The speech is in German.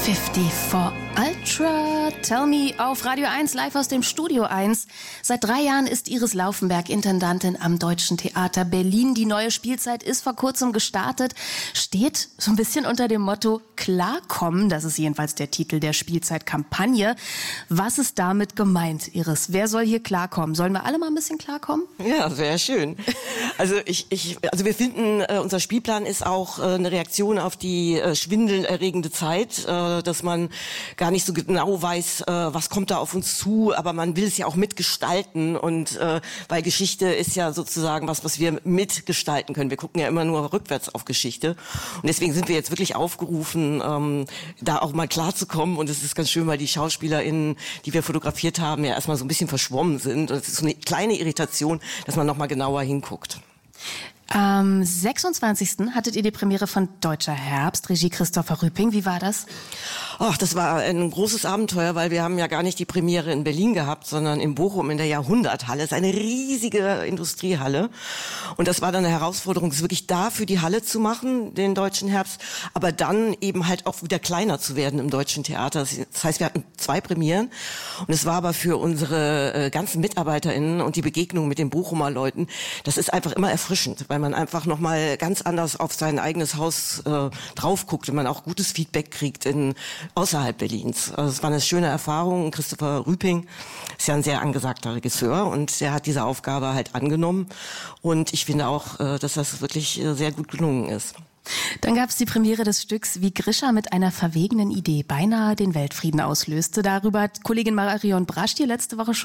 54 Ultra, Tell Me auf Radio 1, live aus dem Studio 1. Seit 3 Jahren ist Iris Laufenberg Intendantin am Deutschen Theater Berlin. Die neue Spielzeit ist vor kurzem gestartet, steht so ein bisschen unter dem Motto Klarkommen. Das ist jedenfalls der Titel der Spielzeitkampagne. Was ist damit gemeint, Iris? Wer soll hier klarkommen? Sollen wir alle mal ein bisschen klarkommen? Ja, sehr schön. Also wir finden, unser Spielplan ist auch eine Reaktion auf die schwindelerregende Zeit, dass man gar nicht so genau weiß, was kommt da auf uns zu, aber man will es ja auch mitgestalten und weil Geschichte ist ja sozusagen was wir mitgestalten können. Wir gucken ja immer nur rückwärts auf Geschichte und deswegen sind wir jetzt wirklich aufgerufen, da auch mal klarzukommen und es ist ganz schön, weil die SchauspielerInnen, die wir fotografiert haben, ja erstmal so ein bisschen verschwommen sind und es ist so eine kleine Irritation, dass man noch mal genauer hinguckt. Am 26. hattet ihr die Premiere von Deutscher Herbst, Regie Christopher Rüping. Wie war das? Ach, das war ein großes Abenteuer, weil wir haben ja gar nicht die Premiere in Berlin gehabt, sondern in Bochum in der Jahrhunderthalle. Das ist eine riesige Industriehalle. Und das war dann eine Herausforderung, es wirklich da für die Halle zu machen, den Deutschen Herbst, aber dann eben halt auch wieder kleiner zu werden im Deutschen Theater. Das heißt, wir hatten 2 Premieren. Und es war aber für unsere ganzen MitarbeiterInnen und die Begegnung mit den Bochumer Leuten, das ist einfach immer erfrischend, weil man einfach nochmal ganz anders auf sein eigenes Haus drauf guckt und man auch gutes Feedback kriegt außerhalb Berlins. Also es war eine schöne Erfahrung. Christopher Rüping ist ja ein sehr angesagter Regisseur und der hat diese Aufgabe halt angenommen und ich finde auch, dass das wirklich sehr gut gelungen ist. Dann gab es die Premiere des Stücks, wie Grisha mit einer verwegenen Idee beinahe den Weltfrieden auslöste. Darüber hat Kollegin Marion Brasch dir letzte Woche schon